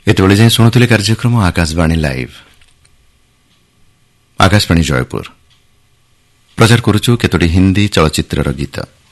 ଏତେବେଳେ ଯାଇ ଶୁଣୁଥିଲେ କାର୍ଯ୍ୟକ୍ରମ ଆକାଶବାଣୀ ଲାଇଭ୍। ଆକାଶବାଣୀ ଜୟପୁର ପ୍ରଚାର କରୁଛୁ କେତୋଟି ହିନ୍ଦୀ ଚଳଚ୍ଚିତ୍ରର ଗୀତ।